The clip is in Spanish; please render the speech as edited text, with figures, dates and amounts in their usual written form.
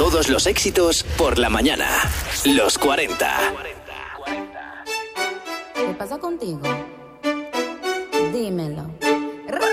Todos los éxitos por la mañana. Los 40. ¿Qué pasa contigo? Dímelo.